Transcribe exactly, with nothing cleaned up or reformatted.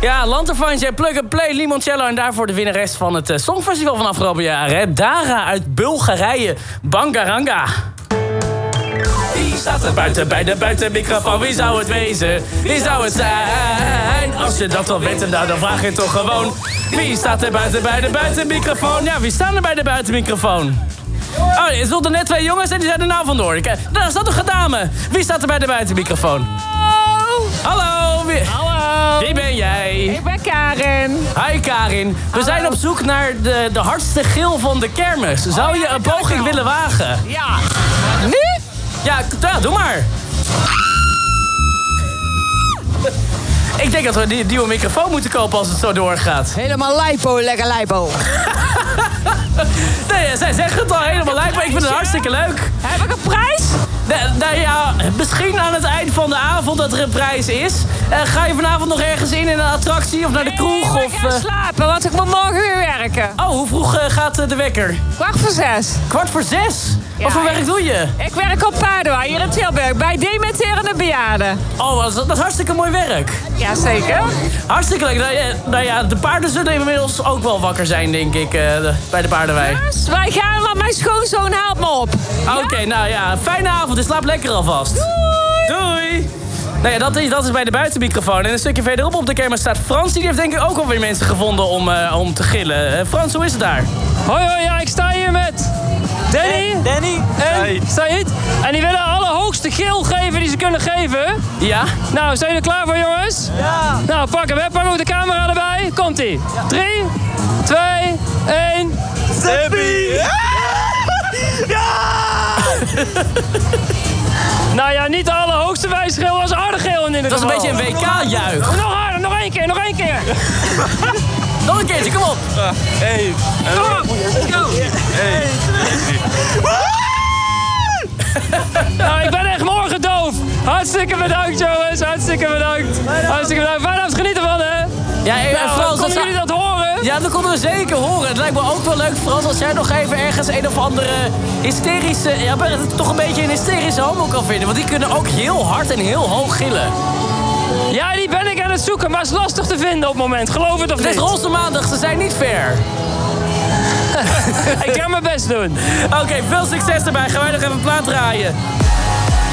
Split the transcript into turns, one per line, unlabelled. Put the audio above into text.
Ja, Lanterfantje, Plug and Play, Limoncello. En daarvoor de winnares van het uh, Songfestival van afgelopen jaar. Hè? Dara uit Bulgarije, Bangaranga. Wie staat er buiten bij de buitenmicrofoon? Wie zou het wezen? Wie zou het zijn? Als je dat al weet, nou, dan vraag je toch gewoon. Wie staat er buiten bij de buitenmicrofoon? Ja, wie staan er bij de buitenmicrofoon? Oh, er stonden net twee jongens en die zijn er nou vandoor. Daar staat nog een dame. Wie staat er bij de buitenmicrofoon? Hallo. Hallo. Wie,
Hallo.
Wie ben jij?
Ik ben Karin.
Hi Karin. We
Hallo.
zijn op zoek naar de, de hardste gil van de kermis. Zou
Oh,
je
ja,
een
dat kan
poging
ik wel.
willen wagen?
Ja. Nu?
Ja, ja, doe maar. Ik denk dat we een nieuwe microfoon moeten kopen als het zo doorgaat.
Helemaal lijpo, lekker lijpo.
Nee, zij zeggen het al helemaal lijp, maar ik vind het hartstikke leuk.
Heb ik een prijs?
De, nou ja, misschien aan het eind van de avond dat er een prijs is. Uh, ga je vanavond nog ergens in, in een attractie of naar de kroeg?
Nee,
of,
ik ga
uh...
slapen, want ik moet morgen weer werken.
Oh, hoe vroeg uh, gaat uh, de wekker?
Kwart voor zes.
Kwart voor zes?
Ja,
Wat voor werk
ik-
doe je?
Ik werk op Paardenwaai hier in Tilburg, bij dementerende bejaarden.
Oh, dat is, dat is hartstikke mooi werk.
Jazeker.
Hartstikke leuk. Nou ja, nou ja, de paarden zullen inmiddels ook wel wakker zijn, denk ik, uh, de- bij de paardenwei.
Dus wij gaan, want mijn schoonzoon haalt me op.
Oké, nou ja, fijne avond en slaap lekker alvast. Doei! Doei! Nou ja, dat is, dat is bij de buitenmicrofoon. En een stukje verderop op de kermis staat Frans. Die heeft denk ik ook alweer mensen gevonden om, uh, om te gillen. Uh, Frans, hoe is het daar?
Hoi hoi, ja, ik sta hier met Danny
Danny?
en Said. En die willen alle hoogste gil geven die ze kunnen geven.
Ja?
Nou, zijn jullie er klaar voor, jongens?
Ja.
Nou, pak hem, hè. Pak ook de camera erbij. Komt-ie. Drie, twee, één.
Debbie!
Nou ja, niet de allerhoogste wijsgeel, was harde geel in ieder
Dat is een
geval.
beetje een W K-juich.
Nog harder, nog één keer, nog één keer.
Nog een keertje, kom op.
Hey.
Kom op, let's go.
Hey.
Nou, ik ben echt morgen doof. Hartstikke bedankt, jongens. Hartstikke bedankt. Hartstikke bedankt. Vanavond genieten van, hè.
Ja, hey,
Nou,
Frans, dat
konden
zou-
jullie dat horen?
Ja, dat konden we zeker horen. Het lijkt me ook wel leuk, Frans, als jij nog even ergens een of andere hysterische... Ja, maar het toch een beetje een hysterische homo kan vinden. Want die kunnen ook heel hard en heel hoog gillen.
Ja, die ben ik aan het zoeken, maar het is lastig te vinden op het moment. Geloof het of
Het is
niet?
Roze Maandag, ze zijn niet fair.
Ik ga mijn best doen.
Oké, veel succes erbij. Gaan wij nog even een plaat draaien.